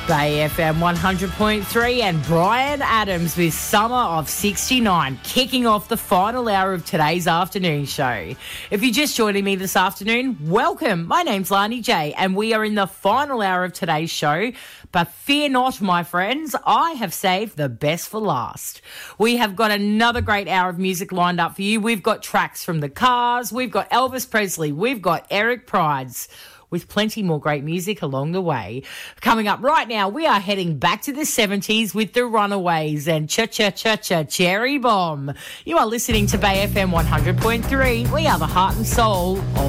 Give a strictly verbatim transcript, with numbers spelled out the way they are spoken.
Bay F M one hundred point three and Brian Adams with Summer of sixty-nine, kicking off the final hour of today's afternoon show. If you're just joining me this afternoon, welcome. My name's Lani J and we are in the final hour of today's show. But fear not, my friends, I have saved the best for last. We have got another great hour of music lined up for you. We've got tracks from the Cars, we've got Elvis Presley, we've got Eric Prydz, with plenty more great music along the way. Coming up right now, we are heading back to the seventies with the Runaways and Cha-Cha-Cha-Cha Cherry Bomb. You are listening to Bay F M one hundred point three. We are the heart and soul of